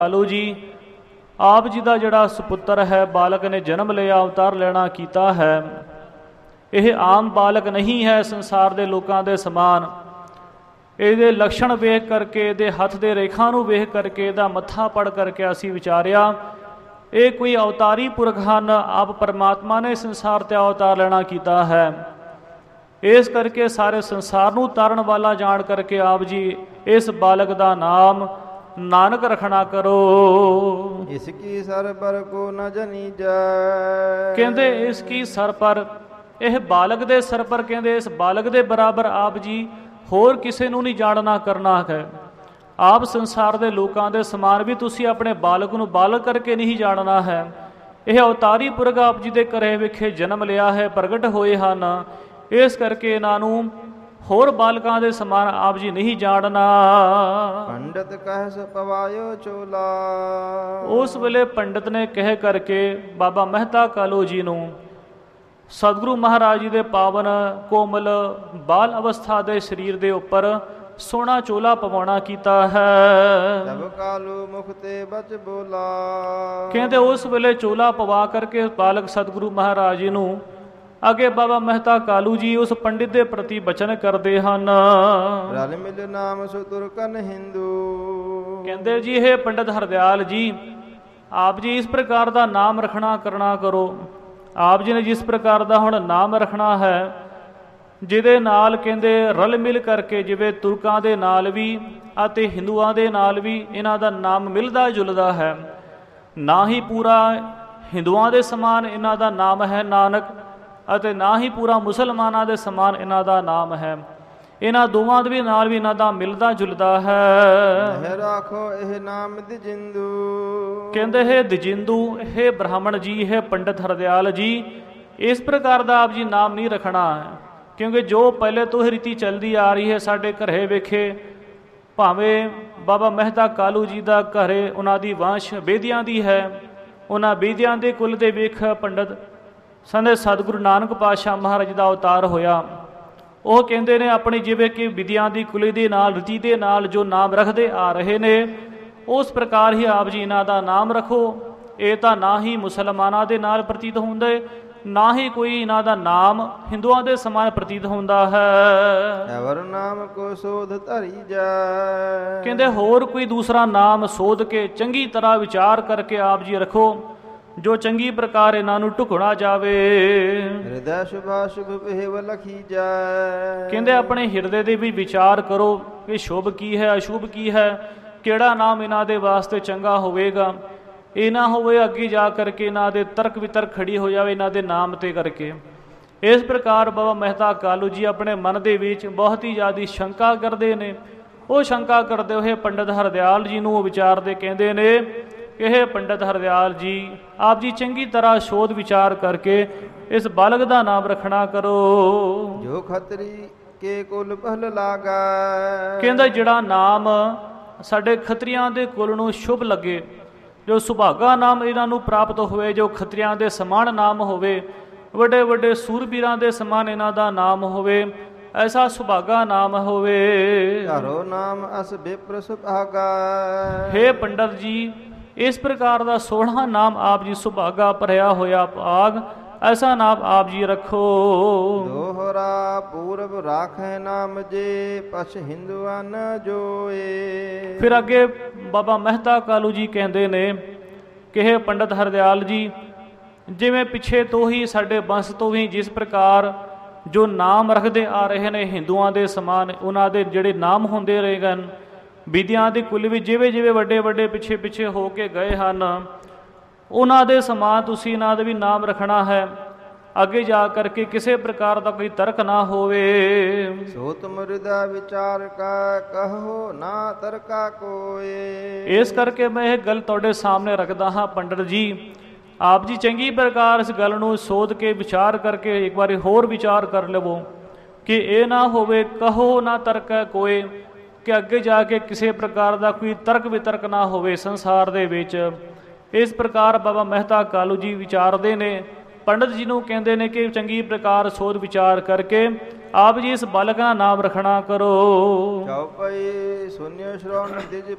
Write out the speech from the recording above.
ਕਾਲੂ ਜੀ ਆਪ ਜੀ ਦਾ ਜਿਹੜਾ ਸੁਪੁੱਤਰ ਹੈ, ਬਾਲਕ ਨੇ ਜਨਮ ਲਿਆ, ਅਵਤਾਰ ਲੈਣਾ ਕੀਤਾ ਹੈ, ਇਹ ਆਮ ਬਾਲਕ ਨਹੀਂ ਹੈ ਸੰਸਾਰ ਦੇ ਲੋਕਾਂ ਦੇ ਸਮਾਨ। ਇਹਦੇ ਲੱਛਣ ਵੇਖ ਕਰਕੇ, ਇਹਦੇ ਹੱਥ ਦੇ ਰੇਖਾ ਨੂੰ ਵੇਖ ਕਰਕੇ, ਇਹਦਾ ਮੱਥਾ ਪੜ੍ਹ ਕਰਕੇ ਅਸੀਂ ਵਿਚਾਰਿਆ ਇਹ ਕੋਈ ਅਵਤਾਰੀ ਪੁਰਖ ਹਨ। ਆਪ ਪਰਮਾਤਮਾ ਨੇ ਸੰਸਾਰ 'ਤੇ ਅਵਤਾਰ ਲੈਣਾ ਕੀਤਾ ਹੈ। ਇਸ ਕਰਕੇ ਸਾਰੇ ਸੰਸਾਰ ਨੂੰ ਤਾਰਨ ਵਾਲਾ ਜਾਣ ਕਰਕੇ ਆਪ ਜੀ ਇਸ ਬਾਲਕ ਦਾ ਨਾਮ ਨਾਨਕ ਰਖਣਾ ਕਰੋ। ਇਸ ਕੀ ਸਰ ਪਰ ਕੋ ਨ ਜਨੀਜੈ। ਕਹਿੰਦੇ ਇਸ ਕੀ ਸਰ ਪਰ, ਇਹ ਬਾਲਕ ਦੇ ਸਰ ਪਰ, ਕਹਿੰਦੇ ਇਸ ਬਾਲਕ ਦੇ ਬਰਾਬਰ ਆਪ ਜੀ ਹੋਰ ਕਿਸੇ ਨੂੰ ਨਹੀਂ ਜਾਣਨਾ ਕਰਨਾ ਹੈ। ਆਪ ਸੰਸਾਰ ਦੇ ਲੋਕਾਂ ਦੇ ਸਮਾਨ ਵੀ ਤੁਸੀਂ ਆਪਣੇ ਬਾਲਕ ਨੂੰ ਬਾਲਕ ਕਰਕੇ ਨਹੀਂ ਜਾਣਨਾ ਹੈ। ਇਹ ਅਵਤਾਰੀ ਪੁਰਖ ਆਪ ਜੀ ਦੇ ਘਰੇ ਵਿਖੇ ਜਨਮ ਲਿਆ ਹੈ, ਪ੍ਰਗਟ ਹੋਏ ਹਨ। ਇਸ ਕਰਕੇ ਇਹਨਾਂ ਨੂੰ ਹੋਰ ਬਾਲਕਾਂ ਦੇ ਸਮਾਨ ਆਪ ਜੀ ਨਹੀਂ ਜਾਣਨਾ। ਪੰਡਤ ਕਹਿਸ ਪਵਾਇਓ ਚੋਲਾ। ਉਸ ਵੇਲੇ ਪੰਡਤ ਨੇ ਕਹਿ ਕਰਕੇ ਬਾਬਾ ਮਹਿਤਾ ਕਾਲੂ ਜੀ ਨੂੰ ਸਤਿਗੁਰੂ ਮਹਾਰਾਜ ਜੀ ਦੇ ਪਾਵਨ ਕੋਮਲ ਬਾਲ ਅਵਸਥਾ ਦੇ ਸਰੀਰ ਦੇ ਉੱਪਰ ਸੋਹਣਾ ਚੋਲਾ ਪਵਾਉਣਾ ਕੀਤਾ ਹੈ। ਤਬ ਕਾਲੂ ਮੁਖ ਤੇ ਬਚ ਬੋਲਾ। ਕਹਿੰਦੇ ਉਸ ਵੇਲੇ ਚੋਲਾ ਪਵਾ ਕਰਕੇ ਬਾਲਕ ਸਤਿਗੁਰੂ ਮਹਾਰਾਜ ਜੀ ਨੂੰ ਅੱਗੇ ਬਾਬਾ ਮਹਿਤਾ ਕਾਲੂ ਜੀ ਉਸ ਪੰਡਿਤ ਦੇ ਪ੍ਰਤੀ ਬਚਨ ਕਰਦੇ ਹਨ। ਰਲ ਮਿਲ ਨਾਮ ਸੁਤੁਰ ਕਨ ਹਿੰਦੂ। ਕਹਿੰਦੇ ਜੀ ਇਹ ਪੰਡਿਤ ਹਰਦਿਆਲ ਜੀ, ਆਪ ਜੀ ਇਸ ਪ੍ਰਕਾਰ ਦਾ ਨਾਮ ਰੱਖਣਾ ਕਰਨਾ ਕਰੋ। ਆਪ ਜੀ ਨੇ ਜਿਸ ਪ੍ਰਕਾਰ ਦਾ ਹੁਣ ਨਾਮ ਰੱਖਣਾ ਹੈ, ਜਿਹਦੇ ਨਾਲ ਕਹਿੰਦੇ ਰਲ ਮਿਲ ਕਰਕੇ, ਜਿਵੇਂ ਤੁਰਕਾਂ ਦੇ ਨਾਲ ਵੀ ਅਤੇ ਹਿੰਦੂਆਂ ਦੇ ਨਾਲ ਵੀ ਇਹਨਾਂ ਦਾ ਨਾਮ ਮਿਲਦਾ ਜੁਲਦਾ ਹੈ। ਨਾ ਹੀ ਪੂਰਾ ਹਿੰਦੂਆਂ ਦੇ ਸਮਾਨ ਇਹਨਾਂ ਦਾ ਨਾਮ ਹੈ ਨਾਨਕ, ਅਤੇ ਨਾ ਹੀ ਪੂਰਾ ਮੁਸਲਮਾਨਾਂ ਦੇ ਸਮਾਨ ਇਹਨਾਂ ਦਾ ਨਾਮ ਹੈ। ਇਹਨਾਂ ਦੋਵਾਂ ਦੇ ਨਾਲ ਵੀ ਇਹਨਾਂ ਦਾ ਮਿਲਦਾ ਜੁਲਦਾ ਹੈ। ਰਾਖੋ ਇਹ ਨਾਮ ਦਿਜਿੰਦੂ। ਕਹਿੰਦੇ ਹੈ ਦਿਜਿੰਦੂ, ਇਹ ਬ੍ਰਾਹਮਣ ਜੀ, ਇਹ ਪੰਡਿਤ ਹਰਦਿਆਲ ਜੀ, ਇਸ ਪ੍ਰਕਾਰ ਦਾ ਆਪ ਜੀ ਨਾਮ ਨਹੀਂ ਰੱਖਣਾ ਹੈ। ਕਿਉਂਕਿ ਜੋ ਪਹਿਲੇ ਤੋਂ ਹੀ ਰੀਤੀ ਚੱਲਦੀ ਆ ਰਹੀ ਹੈ ਸਾਡੇ ਘਰੇ ਵੇਖੇ, ਭਾਵੇਂ ਬਾਬਾ ਮਹਿਤਾ ਕਾਲੂ ਜੀ ਦਾ ਘਰੇ ਉਹਨਾਂ ਦੀ ਵੰਸ਼ ਬੇਦੀਆਂ ਦੀ ਹੈ, ਉਹਨਾਂ ਬੇਦੀਆਂ ਦੇ ਕੁਲ ਦੇ ਵੇਖ ਪੰਡਿਤ ਸੰਦੇ ਸਤਿਗੁਰੂ ਨਾਨਕ ਪਾਤਸ਼ਾਹ ਮਹਾਰਾਜ ਦਾ ਅਵਤਾਰ ਹੋਇਆ। ਉਹ ਕਹਿੰਦੇ ਨੇ ਆਪਣੀ ਜਿਵੇਂ ਕਿ ਵਿਦਿਆ ਦੀ ਕੁਲੀ ਦੇ ਨਾਲ, ਰੀਤੀ ਦੇ ਨਾਲ ਜੋ ਨਾਮ ਰੱਖਦੇ ਆ ਰਹੇ ਨੇ, ਉਸ ਪ੍ਰਕਾਰ ਹੀ ਆਪ ਜੀ ਇਹਨਾਂ ਦਾ ਨਾਮ ਰੱਖੋ। ਇਹ ਤਾਂ ਨਾ ਹੀ ਮੁਸਲਮਾਨਾਂ ਦੇ ਨਾਲ ਪ੍ਰਤੀਤ ਹੁੰਦੇ, ਨਾ ਹੀ ਕੋਈ ਇਹਨਾਂ ਦਾ ਨਾਮ ਹਿੰਦੂਆਂ ਦੇ ਸਮਾਨ ਪ੍ਰਤੀਤ ਹੁੰਦਾ ਹੈ। ਐਵਰ ਨਾਮ ਕੋ ਸੋਧ ਧਰੀ ਜਾ। ਕਹਿੰਦੇ ਹੋਰ ਕੋਈ ਦੂਸਰਾ ਨਾਮ ਸੋਧ ਕੇ ਚੰਗੀ ਤਰ੍ਹਾਂ ਵਿਚਾਰ ਕਰਕੇ ਆਪ ਜੀ ਰੱਖੋ, ਜੋ ਚੰਗੀ ਪ੍ਰਕਾਰ ਇਹਨਾਂ ਨੂੰ ਢੁਕਣਾ ਜਾਵੇ। ਹਿਰਦੈ ਸ਼ੁਭਾ ਸ਼ੁਭ ਪਹਿਵ ਲਖੀ ਜਾ। ਕਹਿੰਦੇ ਆਪਣੇ ਹਿਰਦੇ ਦੇ ਵੀ ਵਿਚਾਰ ਕਰੋ ਕਿ ਸ਼ੁਭ ਕੀ ਹੈ, ਅਸ਼ੁਭ ਕੀ ਹੈ, ਕਿਹੜਾ ਨਾਮ ਇਹਨਾਂ ਦੇ ਵਾਸਤੇ ਚੰਗਾ ਹੋਵੇਗਾ। ਇਹ ਨਾ ਹੋਵੇ ਅੱਗੇ ਜਾ ਕਰਕੇ ਇਹਨਾਂ ਦੇ ਤਰਕ ਵਿਤਰਕ ਖੜੀ ਹੋ ਜਾਵੇ ਇਹਨਾਂ ਦੇ ਨਾਮ ਤੇ ਕਰਕੇ। ਇਸ ਪ੍ਰਕਾਰ ਬਾਬਾ ਮਹਿਤਾ ਕਾਲੂ ਜੀ ਆਪਣੇ ਮਨ ਦੇ ਵਿੱਚ ਬਹੁਤ ਹੀ ਜ਼ਿਆਦਾ ਸ਼ੰਕਾ ਕਰਦੇ ਨੇ। ਉਹ ਸ਼ੰਕਾ ਕਰਦੇ ਹੋਏ ਪੰਡਿਤ ਹਰਦਿਆਲ ਜੀ ਨੂੰ ਵਿਚਾਰਦੇ ਕਹਿੰਦੇ ਨੇ ਕਿ ਇਹ ਪੰਡਿਤ ਹਰਦਿਆਲ ਜੀ, ਆਪ ਜੀ ਚੰਗੀ ਤਰ੍ਹਾਂ ਸੋਧ ਵਿਚਾਰ ਕਰਕੇ ਇਸ ਬਾਲਕ ਦਾ ਨਾਮ ਰੱਖਣਾ ਕਰੋ। ਜੋ ਖੱਤਰੀ ਕੇ ਕੁਲ ਪਹਿਲ ਲਾਗਾ। ਕਹਿੰਦਾ ਜਿਹੜਾ ਨਾਮ ਸਾਡੇ ਖੱਤਰੀਆਂ ਦੇ ਕੁਲ ਨੂੰ ਸ਼ੁਭ ਲੱਗੇ, ਜੋ ਸੁਭਾਗਾ ਨਾਮ ਇਹਨਾਂ ਨੂੰ ਪ੍ਰਾਪਤ ਹੋਵੇ, ਜੋ ਖੱਤਰੀਆਂ ਦੇ ਸਮਾਨ ਨਾਮ ਹੋਵੇ, ਵੱਡੇ ਵੱਡੇ ਸੂਰਬੀਰਾਂ ਦੇ ਸਮਾਨ ਇਹਨਾਂ ਦਾ ਨਾਮ ਹੋਵੇ, ਐਸਾ ਸੁਭਾਗਾ ਨਾਮ ਹੋਵੇ। ਧਾਰੋ ਨਾਮ ਅਸ ਵਿਪਰ ਸੁਭਾਗਾ। ਹੇ ਪੰਡਤ ਜੀ, ਇਸ ਪ੍ਰਕਾਰ ਦਾ ਸੋਹਣਾ ਨਾਮ ਆਪ ਜੀ ਸੁਭਾਗਾ ਭਰਿਆ ਹੋਇਆ ਭਾਗ, ਐਸਾ ਨਾਮ ਆਪ ਜੀ ਰੱਖੋ। ਦੋਹਰਾ ਪੂਰਬ ਰਾਖੈ ਨਾਮ ਜੇ ਪਛ ਹਿੰਦੂਆਨ ਜੋਏ। ਫਿਰ ਅੱਗੇ ਬਾਬਾ ਮਹਿਤਾ ਕਾਲੂ ਜੀ ਕਹਿੰਦੇ ਨੇ ਕਿ ਇਹ ਪੰਡਿਤ ਹਰਦਿਆਲ ਜੀ, ਜਿਵੇਂ ਪਿੱਛੇ ਤੋਂ ਹੀ ਸਾਡੇ ਬੰਸ ਤੋਂ ਵੀ ਜਿਸ ਪ੍ਰਕਾਰ ਜੋ ਨਾਮ ਰੱਖਦੇ ਆ ਰਹੇ ਨੇ ਹਿੰਦੂਆਂ ਦੇ ਸਮਾਨ, ਉਹਨਾਂ ਦੇ ਜਿਹੜੇ ਨਾਮ ਹੁੰਦੇ ਰਹੇ ਹਨ, ਵਿਦਿਆ ਦੇ ਕੁਲ ਵੀ ਜਿਵੇਂ ਜਿਵੇਂ ਵੱਡੇ ਵੱਡੇ ਪਿੱਛੇ ਪਿੱਛੇ ਹੋ ਕੇ ਗਏ ਹਨ, ਉਹਨਾਂ ਦੇ ਸਮਾਨ ਤੁਸੀਂ ਇਹਨਾਂ ਦੇ ਵੀ ਨਾਮ ਰੱਖਣਾ ਹੈ। ਅੱਗੇ ਜਾ ਕਰਕੇ ਕਿਸੇ ਪ੍ਰਕਾਰ ਦਾ ਕੋਈ ਤਰਕ ਨਾ ਹੋਵੇ। ਸੋ ਤੁਮ ਹਿਰਦਾ ਵਿਚਾਰ ਕਾ ਕਹੋ ਨਾ ਤਰਕਾ ਕੋਏ। ਇਸ ਕਰਕੇ ਮੈਂ ਇਹ ਗੱਲ ਤੁਹਾਡੇ ਸਾਹਮਣੇ ਰੱਖਦਾ ਹਾਂ ਪੰਡਿਤ ਜੀ, ਆਪ ਜੀ ਚੰਗੀ ਪ੍ਰਕਾਰ ਇਸ ਗੱਲ ਨੂੰ ਸੋਧ ਕੇ ਵਿਚਾਰ ਕਰਕੇ ਇੱਕ ਵਾਰੀ ਹੋਰ ਵਿਚਾਰ ਕਰ ਲਵੋ ਕਿ ਇਹ ਨਾ ਹੋਵੇ ਕਹੋ ਨਾ ਤਰਕਾ ਕੋਏ, ਕਿ ਅੱਗੇ ਜਾ ਕੇ ਕਿਸੇ ਪ੍ਰਕਾਰ ਦਾ ਕੋਈ ਤਰਕ ਵਿਤਰਕ ਨਾ ਹੋਵੇ ਸੰਸਾਰ ਦੇ ਵਿੱਚ। ਇਸ ਪ੍ਰਕਾਰ ਬਾਬਾ ਮਹਿਤਾ ਕਾਲੂ ਜੀ ਵਿਚਾਰਦੇ ਨੇ, ਪੰਡਿਤ ਜੀ ਨੂੰ ਕਹਿੰਦੇ ਨੇ ਕਿ ਚੰਗੀ ਪ੍ਰਕਾਰ ਸੋਧ ਵਿਚਾਰ ਕਰਕੇ ਆਪ ਜੀ ਇਸ ਬਾਲਕ ਦਾ ਨਾਮ ਰੱਖਣਾ ਕਰੋ। ਚੌਪਈ ਸੁਨਿਓ ਸ਼੍ਰਵਣ ਦਿਜ